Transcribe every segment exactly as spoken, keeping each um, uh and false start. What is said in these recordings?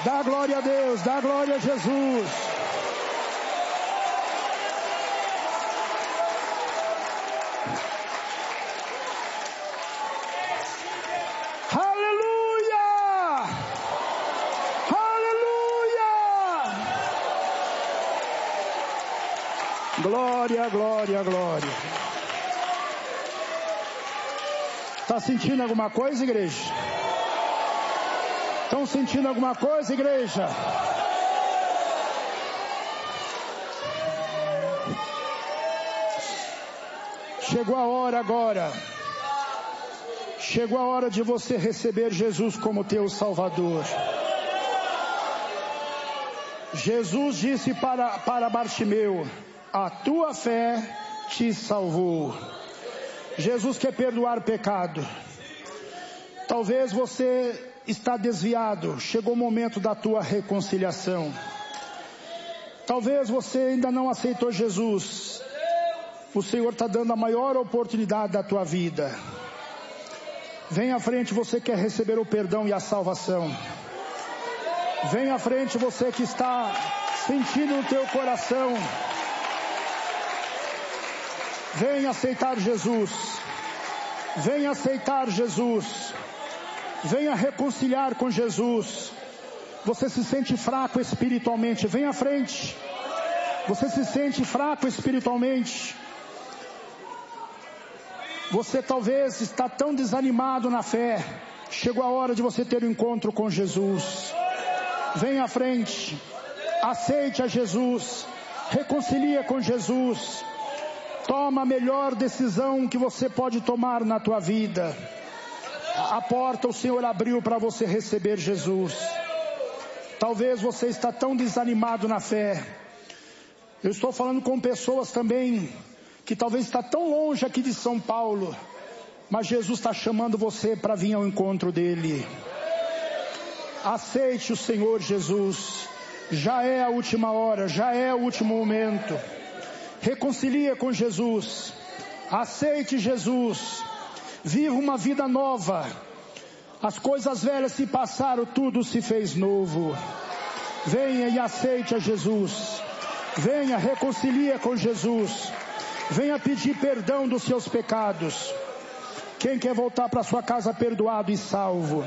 Dá glória a Deus, dá glória a Jesus. Aleluia! Aleluia! Glória, glória, glória. Está sentindo alguma coisa, igreja? Estão sentindo alguma coisa, igreja? Chegou a hora agora. Chegou a hora de você receber Jesus como teu Salvador. Jesus disse para, para Bartimeu: a tua fé te salvou. Jesus quer perdoar pecado. Talvez você está desviado, chegou o momento da tua reconciliação. Talvez você ainda não aceitou Jesus. O Senhor está dando a maior oportunidade da tua vida. Vem à frente, você quer receber o perdão e a salvação. Vem à frente, você que está sentindo no teu coração. Vem aceitar Jesus. Vem aceitar Jesus. Venha reconciliar com Jesus. Você se sente fraco espiritualmente, vem à frente. Você se sente fraco espiritualmente. Você talvez está tão desanimado na fé. Chegou a hora de você ter um encontro com Jesus. Venha à frente. Aceite a Jesus. Reconcilia com Jesus. Toma a melhor decisão que você pode tomar na tua vida. A porta o Senhor abriu para você receber Jesus. Talvez você está tão desanimado na fé. Eu estou falando com pessoas também que talvez está tão longe aqui de São Paulo, mas Jesus está chamando você para vir ao encontro dele. Aceite o Senhor Jesus. Já é a última hora, já é o último momento. Reconcilia com Jesus. Aceite Jesus. Viva uma vida nova. As coisas velhas se passaram, tudo se fez novo. Venha e aceite a Jesus. Venha, reconcilia com Jesus. Venha pedir perdão dos seus pecados. Quem quer voltar para sua casa perdoado e salvo?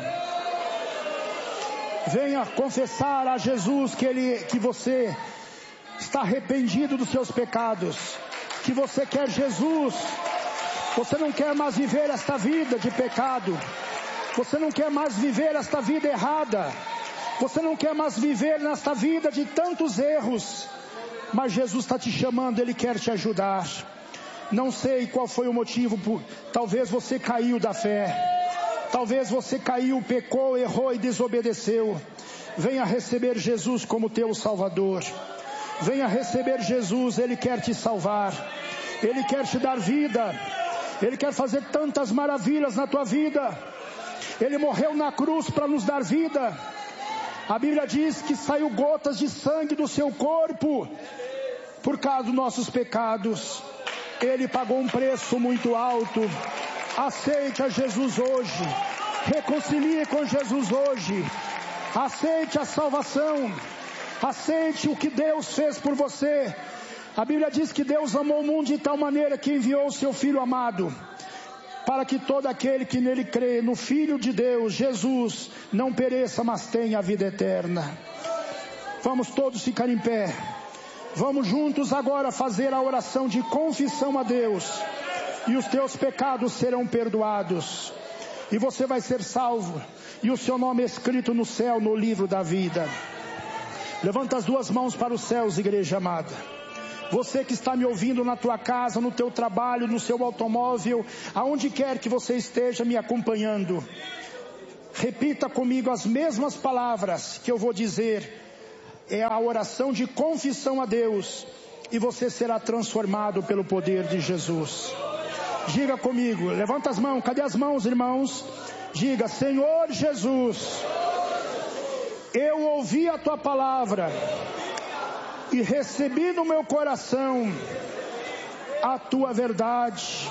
Venha confessar a Jesus que, ele, que você está arrependido dos seus pecados. Que você quer Jesus. Você não quer mais viver esta vida de pecado. Você não quer mais viver esta vida errada. Você não quer mais viver nesta vida de tantos erros. Mas Jesus está te chamando, Ele quer te ajudar. Não sei qual foi o motivo. Por... Talvez você caiu da fé. Talvez você caiu, pecou, errou e desobedeceu. Venha receber Jesus como teu Salvador. Venha receber Jesus, Ele quer te salvar. Ele quer te dar vida. Ele quer fazer tantas maravilhas na tua vida. Ele morreu na cruz para nos dar vida. A Bíblia diz que saiu gotas de sangue do seu corpo por causa dos nossos pecados. Ele pagou um preço muito alto. Aceite a Jesus hoje. Reconcilie com Jesus hoje. Aceite a salvação. Aceite o que Deus fez por você. A Bíblia diz que Deus amou o mundo de tal maneira que enviou o seu Filho amado, para que todo aquele que nele crê, no Filho de Deus, Jesus, não pereça, mas tenha a vida eterna. Vamos todos ficar em pé. Vamos juntos agora fazer a oração de confissão a Deus. E os teus pecados serão perdoados. E você vai ser salvo. E o seu nome é escrito no céu, no livro da vida. Levanta as duas mãos para os céus, igreja amada. Você que está me ouvindo na tua casa, no teu trabalho, no seu automóvel, aonde quer que você esteja me acompanhando, repita comigo as mesmas palavras que eu vou dizer. É a oração de confissão a Deus, e você será transformado pelo poder de Jesus. Diga comigo, levanta as mãos, cadê as mãos, irmãos? Diga: Senhor Jesus, eu ouvi a tua palavra e recebi no meu coração a tua verdade.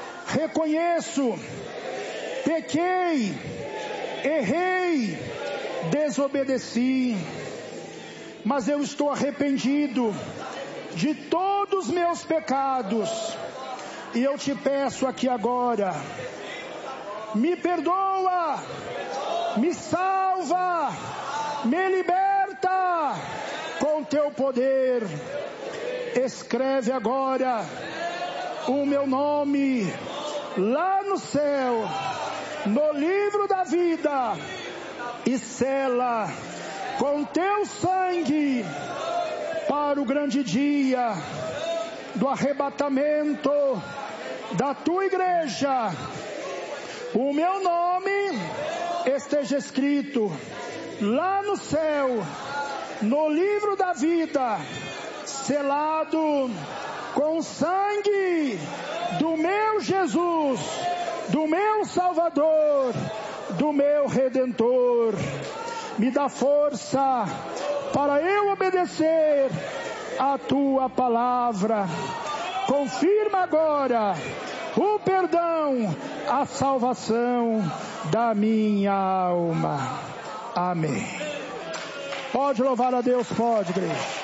Reconheço, pequei, errei, desobedeci, mas eu estou arrependido de todos os meus pecados, e eu te peço aqui agora, me perdoa, me salva, me liberta com teu poder. Escreve agora o meu nome lá no céu, no livro da vida, e sela com teu sangue para o grande dia do arrebatamento da tua igreja. O meu nome esteja escrito lá no céu, no livro da vida, selado com o sangue do meu Jesus, do meu Salvador, do meu Redentor. Me dá força para eu obedecer a tua palavra. Confirma agora o perdão, a salvação da minha alma. Amém. Pode louvar a Deus, pode, igreja.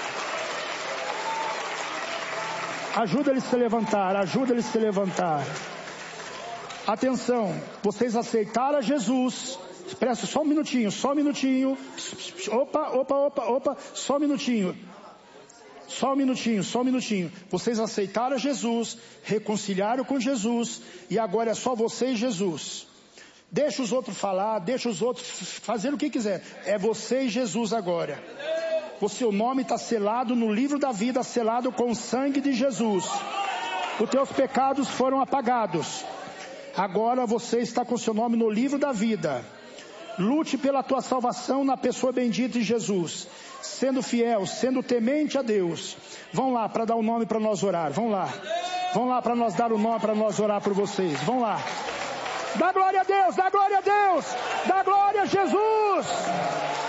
Ajuda ele a se levantar, ajuda ele a se levantar. Atenção, vocês aceitaram a Jesus. Presta só um minutinho, só um minutinho. Opa, opa, opa, opa, só um minutinho. Só um minutinho, só um minutinho. Vocês aceitaram Jesus, reconciliaram com Jesus, e agora é só você e Jesus. Deixa os outros falar, deixa os outros fazer o que quiser. É você e Jesus agora. O seu nome está selado no livro da vida, selado com o sangue de Jesus. Os teus pecados foram apagados. Agora você está com o seu nome no livro da vida. Lute pela tua salvação na pessoa bendita de Jesus, sendo fiel, sendo temente a Deus. Vão lá para dar o nome para nós orar. Vão lá. Vão lá para nós dar o nome para nós orar por vocês. Vão lá. Dá glória a Deus, dá glória a Deus, dá glória a Jesus.